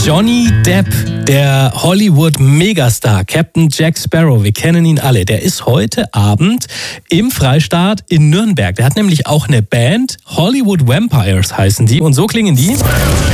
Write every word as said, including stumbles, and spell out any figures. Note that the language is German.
Johnny Depp, der Hollywood-Megastar, Captain Jack Sparrow, wir kennen ihn alle. Der ist heute Abend im Freistaat in Nürnberg. Der hat nämlich auch eine Band, Hollywood Vampires heißen die. Und so klingen die.